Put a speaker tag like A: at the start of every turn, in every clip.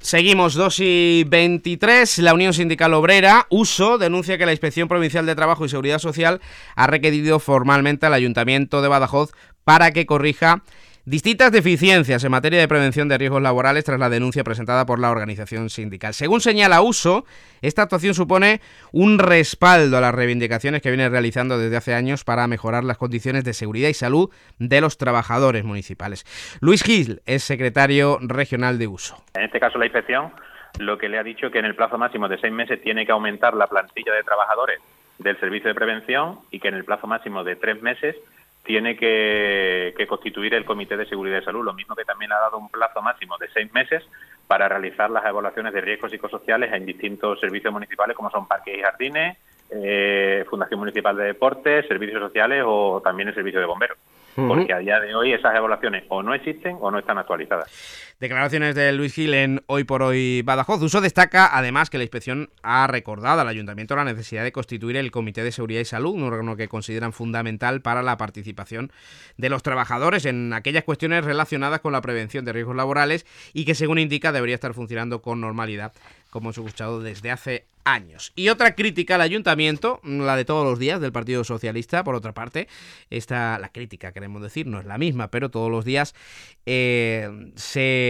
A: Seguimos, 2:23. La Unión Sindical Obrera, USO, denuncia que la Inspección Provincial de Trabajo y Seguridad Social ha requerido formalmente al Ayuntamiento de Badajoz para que corrija distintas deficiencias en materia de prevención de riesgos laborales tras la denuncia presentada por la organización sindical. Según señala USO, esta actuación supone un respaldo a las reivindicaciones que viene realizando desde hace años para mejorar las condiciones de seguridad y salud de los trabajadores municipales. Luis Gil es secretario regional de USO.
B: En este caso, la inspección lo que le ha dicho es que en el plazo máximo de 6 meses tiene que aumentar la plantilla de trabajadores del servicio de prevención y que en el plazo máximo de 3 meses tiene que constituir el Comité de Seguridad y Salud, lo mismo que también ha dado un plazo máximo de 6 meses para realizar las evaluaciones de riesgos psicosociales en distintos servicios municipales, como son parques y jardines, Fundación Municipal de Deportes, servicios sociales o también el servicio de bomberos. Porque a día de hoy esas evaluaciones o no existen o no están actualizadas.
A: Declaraciones de Luis Gil en Hoy por Hoy Badajoz. USO destaca además que la inspección ha recordado al Ayuntamiento la necesidad de constituir el Comité de Seguridad y Salud, un órgano que consideran fundamental para la participación de los trabajadores en aquellas cuestiones relacionadas con la prevención de riesgos laborales y que, según indica, debería estar funcionando con normalidad, como hemos escuchado desde hace años. Y otra crítica al Ayuntamiento, la de todos los días del Partido Socialista, por otra parte, la crítica, queremos decir, no es la misma, pero todos los días se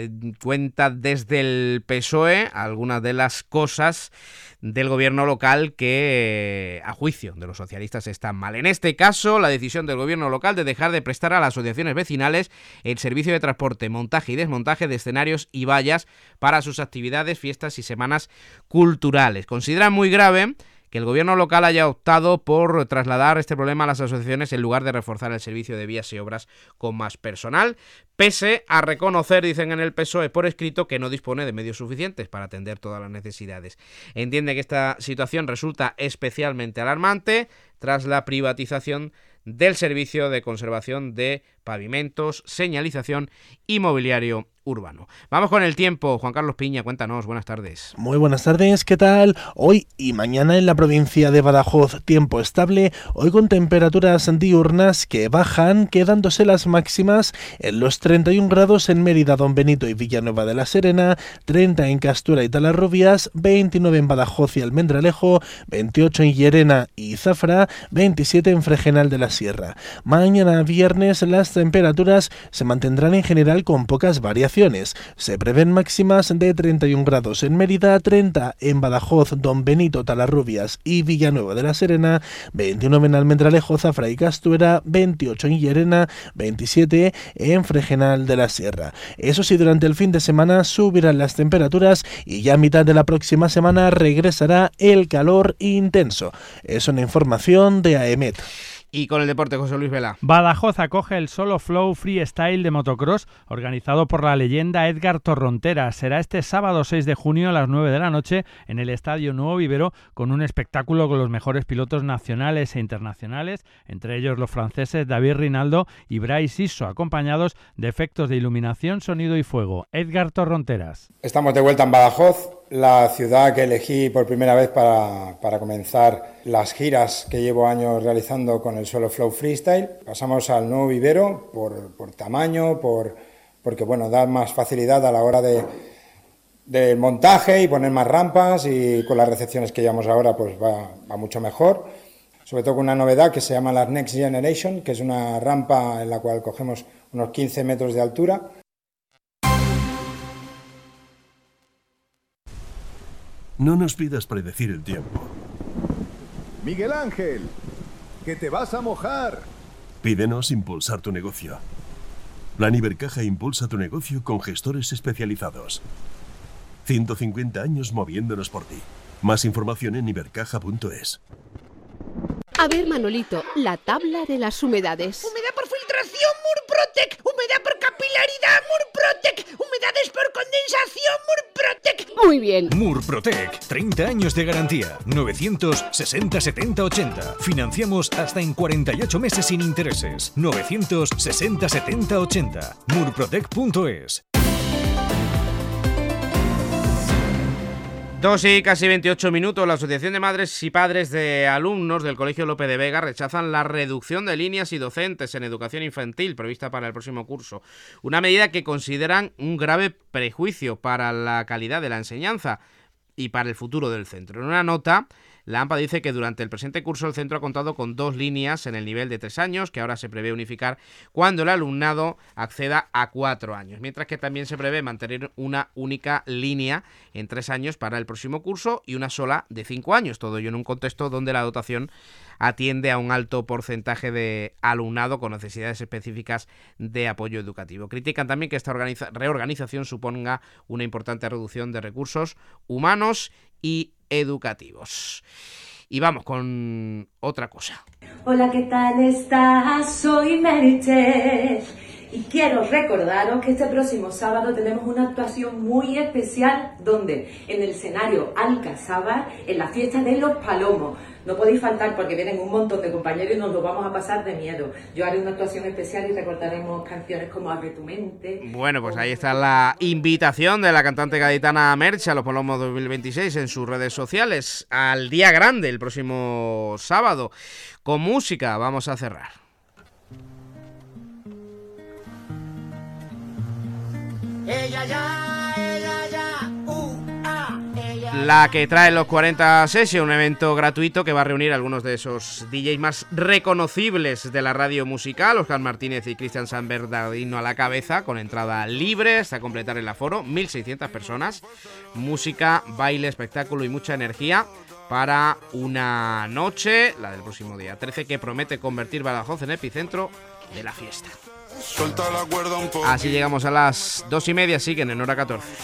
A: cuenta desde el PSOE algunas de las cosas del gobierno local que, a juicio de los socialistas, están mal. En este caso, la decisión del gobierno local de dejar de prestar a las asociaciones vecinales el servicio de transporte, montaje y desmontaje de escenarios y vallas para sus actividades, fiestas y semanas culturales. Consideran muy grave que el gobierno local haya optado por trasladar este problema a las asociaciones en lugar de reforzar el servicio de vías y obras con más personal, pese a reconocer, dicen en el PSOE por escrito, que no dispone de medios suficientes para atender todas las necesidades. Entiende que esta situación resulta especialmente alarmante tras la privatización del servicio de conservación de pavimentos, señalización y mobiliario urbano. Vamos con el tiempo. Juan Carlos Piña, cuéntanos, buenas tardes.
C: Muy buenas tardes, ¿qué tal? Hoy y mañana en la provincia de Badajoz, tiempo estable, hoy con temperaturas diurnas que bajan, quedándose las máximas en los 31 grados en Mérida, Don Benito y Villanueva de la Serena, 30 en Castura y Talarrubias, 29 en Badajoz y Almendralejo, 28 en Llerena y Zafra, 27 en Fregenal de la Sierra. Mañana viernes las temperaturas se mantendrán en general con pocas variaciones. Se prevén máximas de 31 grados en Mérida, 30 en Badajoz, Don Benito, Talarrubias y Villanueva de la Serena, 29 en Almendralejo, Zafra y Castuera, 28 en Llerena, 27 en Fregenal de la Sierra. Eso sí, durante el fin de semana subirán las temperaturas y ya a mitad de la próxima semana regresará el calor intenso. Es una información de AEMET.
A: Y con el deporte, José Luis Vela.
D: Badajoz acoge el Solo Flow Freestyle de motocross organizado por la leyenda Edgar Torronteras. Será este sábado 6 de junio a las 9 de la noche en el Estadio Nuevo Vivero, con un espectáculo con los mejores pilotos nacionales e internacionales, entre ellos los franceses David Rinaldo y Bryce Sisso, acompañados de efectos de iluminación, sonido y fuego. Edgar Torronteras.
E: Estamos de vuelta en Badajoz, la ciudad que elegí por primera vez para comenzar las giras que llevo años realizando con el Solo Flow Freestyle. Pasamos al Nuevo Vivero por tamaño, porque bueno, da más facilidad a la hora del montaje y poner más rampas, y con las recepciones que llevamos ahora pues va mucho mejor. Sobre todo con una novedad que se llama la Next Generation, que es una rampa en la cual cogemos unos 15 metros de altura.
F: No nos pidas predecir el tiempo.
G: Miguel Ángel, que te vas a mojar.
F: Pídenos impulsar tu negocio. Plan Ibercaja impulsa tu negocio con gestores especializados. 150 años moviéndonos por ti. Más información en ibercaja.es.
H: A ver, Manolito, la tabla de las humedades.
I: Humedad por filtración, Murprotec. Humedad por capilaridad, Murprotec. Humedades por condensación, Murprotec.
H: Muy bien.
J: Murprotec, 30 años de garantía. 960 70 80. Financiamos hasta en 48 meses sin intereses. 960 70 80. Murprotec.es.
A: 2 y casi 28 minutos. La Asociación de Madres y Padres de Alumnos del Colegio Lope de Vega rechazan la reducción de líneas y docentes en educación infantil prevista para el próximo curso. Una medida que consideran un grave prejuicio para la calidad de la enseñanza y para el futuro del centro. En una nota, la AMPA dice que durante el presente curso el centro ha contado con 2 líneas en el nivel de 3 años, que ahora se prevé unificar cuando el alumnado acceda a 4 años, mientras que también se prevé mantener una única línea en 3 años para el próximo curso y una sola de 5 años, todo ello en un contexto donde la dotación atiende a un alto porcentaje de alumnado con necesidades específicas de apoyo educativo. Critican también que esta reorganización suponga una importante reducción de recursos humanos y educativos. Y vamos con otra cosa.
K: Hola, ¿qué tal estás? Soy Meritech y quiero recordaros que este próximo sábado tenemos una actuación muy especial. ¿Dónde? En el escenario Alcazábal, en la fiesta de los Palomos. No podéis faltar porque vienen un montón de compañeros y nos lo vamos a pasar de miedo. Yo haré una actuación especial y recordaremos canciones como Abre tu mente.
A: Bueno, pues ahí está la invitación de la cantante gaditana Merche a los Palomos 2026 en sus redes sociales. Al día grande, el próximo sábado. Con música vamos a cerrar.
I: Ella ya, ella ya,
A: La que trae los 40 Sessions, un evento gratuito que va a reunir a algunos de esos DJs más reconocibles de la radio musical, Óscar Martínez y Cristian San Bernardino a la cabeza, con entrada libre hasta completar el aforo, 1.600 personas, música, baile, espectáculo y mucha energía para una noche, la del próximo día 13, que promete convertir Badajoz en epicentro de la fiesta. Así llegamos a las 2:30, siguen en hora 14.